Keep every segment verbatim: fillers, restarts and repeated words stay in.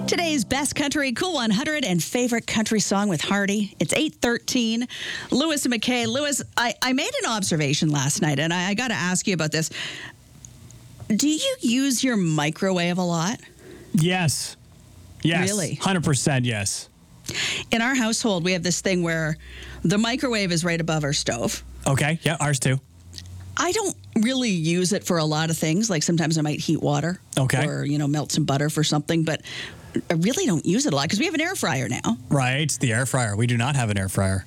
Today's Best Country Cool one hundred and favorite country song with Hardy. It's eight thirteen. Lewis and McKay. Lewis, I, I made an observation last night, and I, I got to ask you about this. Do you use your microwave a lot? Yes. Yes. Really? one hundred percent yes. In our household, we have this thing where the microwave is right above our stove. Okay. Yeah, ours too. I don't really use it for a lot of things. Like sometimes I might heat water. Okay. Or, you know, melt some butter for something. But I really don't use it a lot because we have an air fryer now. Right. The air fryer. We do not have an air fryer.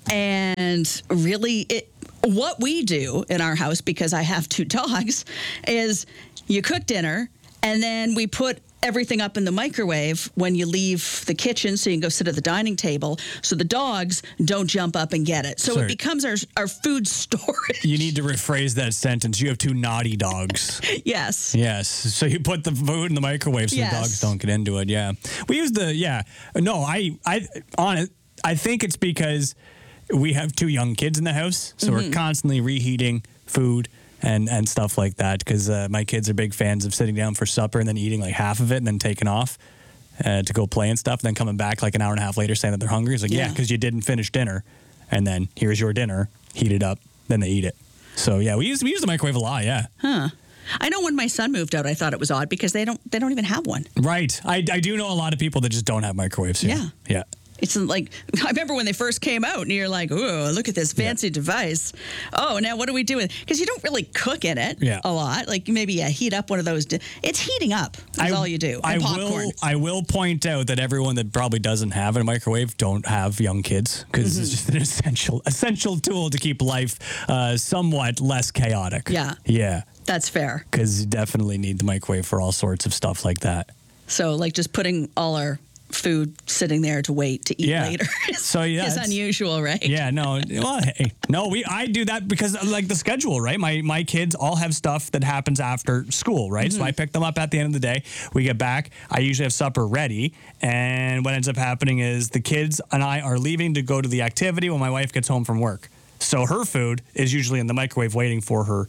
And really, it, what we do in our house, because I have two dogs, is you cook dinner and then we put everything up in the microwave when you leave the kitchen so you can go sit at the dining table so the dogs don't jump up and get it. So Sorry. it becomes our, our food storage. You need to rephrase that sentence. You have two naughty dogs. Yes. Yes. So you put the food in the microwave so Yes. the dogs don't get into it. Yeah. We use the, yeah. No, I, I, on it, I think it's because we have two young kids in the house. So Mm-hmm. we're constantly reheating food and, and stuff like that because uh, my kids are big fans of sitting down for supper and then eating like half of it and then taking off uh, to go play and stuff. And then coming back like an hour and a half later saying that they're hungry. It's like, yeah, Yeah. because you didn't finish dinner. And then here's your dinner, heat it up, then they eat it. So yeah, we use we use the microwave a lot, yeah. Huh. I know when my son moved out, I thought it was odd because they don't they don't even have one. Right. I, I do know a lot of people that just don't have microwaves here. Yeah. Yeah. It's like, I remember when they first came out and you're like, oh, look at this fancy Yeah. device. Oh, now what do we do with it? Because you don't really cook in it Yeah. a lot. Like maybe you heat up one of those. Di- it's heating up is I, all you do. I And popcorn. will I will point out that everyone that probably doesn't have a microwave don't have young kids because Mm-hmm. it's just an essential essential tool to keep life uh, somewhat less chaotic. Yeah. Yeah. That's fair. Because you definitely need the microwave for all sorts of stuff like that. So like just putting all our food sitting there to wait to eat Yeah. later is, So, yeah, is it's- unusual, right? Yeah, no, well, hey, no, we I do that because of, like the schedule, right? My my kids all have stuff that happens after school, right? So I pick them up at the end of the day. We get back. I usually have supper ready, and what ends up happening is the kids and I are leaving to go to the activity when my wife gets home from work. So her food is usually in the microwave waiting for her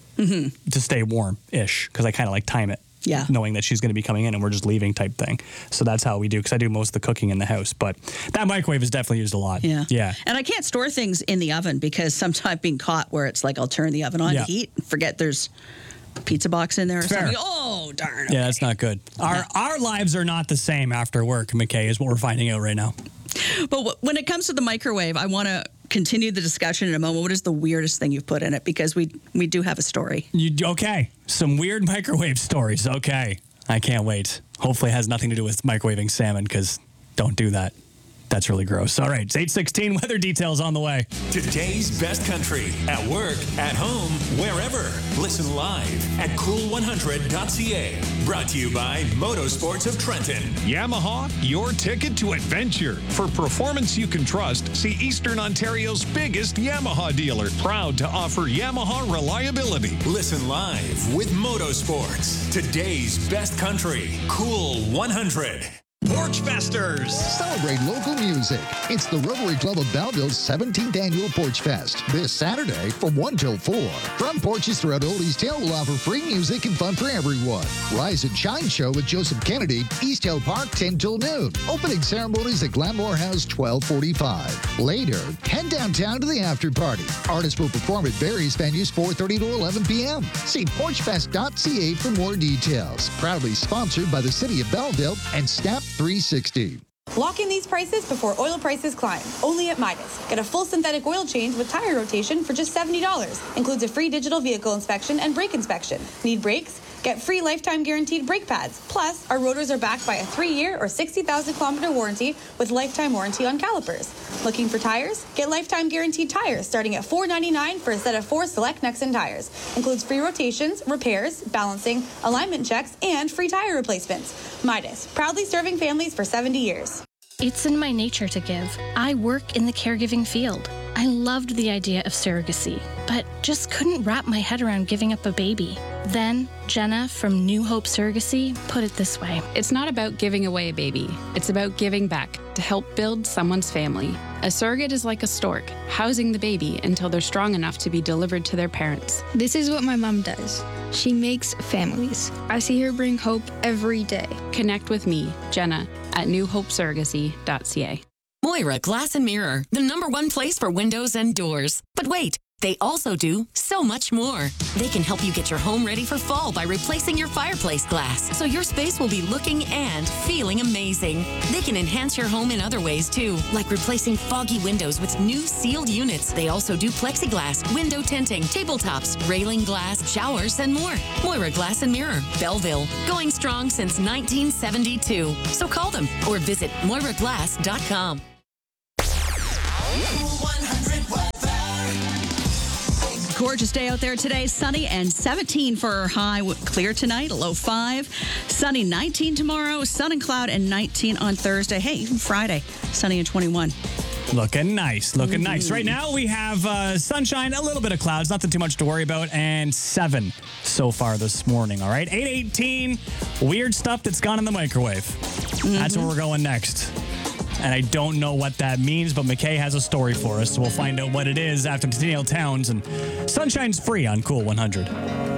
to stay warm-ish because I kind of like time it. Yeah. Knowing that she's going to be coming in and we're just leaving type thing. So that's how we do because I do most of the cooking in the house. But that microwave is definitely used a lot. Yeah. Yeah. And I can't store things in the oven because sometimes I've been caught where it's like I'll turn the oven on Yeah. to heat and forget there's a pizza box in there or Fair. something. Oh, darn. Yeah, that's not good. Our Yeah. our lives are not the same after work, McKay, is what we're finding out right now. But w- when it comes to the microwave, I want to continue the discussion in a moment. What is the weirdest thing you've put in it? Because we we do have a story. You okay? Some weird microwave stories. Okay, I can't wait. Hopefully, it has nothing to do with microwaving salmon because don't do that. That's really gross. All right, it's eight sixteen. Weather details on the way. Today's best country at work, at home, wherever. Listen live at cool one hundred dot c a. Brought to you by Motorsports of Trenton. Yamaha, your ticket to adventure. For performance you can trust, see Eastern Ontario's biggest Yamaha dealer. Proud to offer Yamaha reliability. Listen live with Motorsports. Today's best country, Cool one hundred. Porch Festers. Celebrate local music. It's the Rotary Club of Belleville's seventeenth Annual Porch Fest this Saturday from one till four. Front porches throughout Old East Hill will offer free music and fun for everyone. Rise and Shine Show with Joseph Kennedy, East Hill Park, ten till noon. Opening ceremonies at Glenmore House, twelve forty-five. Later, head downtown to the after party. Artists will perform at various venues four thirty to eleven p.m. See porch fest dot c a for more details. Proudly sponsored by the City of Belleville and Snap three sixty. Lock in these prices before oil prices climb. Only at Midas. Get a full synthetic oil change with tire rotation for just seventy dollars. Includes a free digital vehicle inspection and brake inspection. Need brakes? Get free lifetime guaranteed brake pads. Plus, our rotors are backed by a three-year or sixty thousand kilometer warranty with lifetime warranty on calipers. Looking for tires? Get lifetime guaranteed tires starting at four ninety-nine for a set of four select Nexen tires. Includes free rotations, repairs, balancing, alignment checks, and free tire replacements. Midas, proudly serving families for seventy years. It's in my nature to give. I work in the caregiving field. I loved the idea of surrogacy, but just couldn't wrap my head around giving up a baby. Then, Jenna from New Hope Surrogacy put it this way. It's not about giving away a baby. It's about giving back to help build someone's family. A surrogate is like a stork, housing the baby until they're strong enough to be delivered to their parents. This is what my mom does. She makes families. I see her bring hope every day. Connect with me, Jenna, at new hope surrogacy dot c a. Moira Glass and Mirror, the number one place for windows and doors. But wait, they also do so much more. They can help you get your home ready for fall by replacing your fireplace glass, so your space will be looking and feeling amazing. They can enhance your home in other ways too, like replacing foggy windows with new sealed units. They also do plexiglass, window tinting, tabletops, railing glass, showers, and more. Moira Glass and Mirror, Belleville, going strong since nineteen seventy-two. So call them or visit moira glass dot com. Gorgeous day out there today. Sunny and seventeen for our high. Clear tonight, a low five. Sunny nineteen tomorrow. Sun and cloud and nineteen on Thursday. Hey, even Friday, sunny and twenty-one. Looking nice, looking mm-hmm. nice. Right now we have uh, sunshine, a little bit of clouds, nothing too much to worry about, and seven so far this morning, all right? eight eighteen, weird stuff that's gone in the microwave. Mm-hmm. That's where we're going next. And I don't know what that means, but McKay has a story for us, so we'll find out what it is after Tenniel Towns. And Sunshine's free on Cool one hundred.